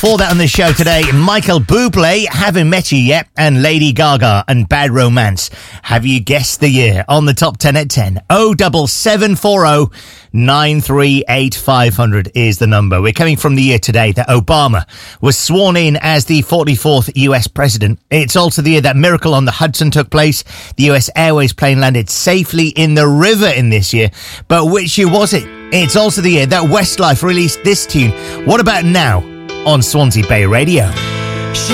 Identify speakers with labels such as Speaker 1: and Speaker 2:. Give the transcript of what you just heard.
Speaker 1: For that on the show today, Michael Bublé, Haven't Met You Yet, and Lady Gaga and Bad Romance. Have you guessed the year on the top 10 at 10? 07740 938 500 is the number. We're coming from the year today that Obama was sworn in as the 44th US president. It's also the year that Miracle on the Hudson took place. The US Airways plane landed safely in the river in this year. But which year was it? It's also the year that Westlife released this tune, What About Now? On Swansea Bay Radio.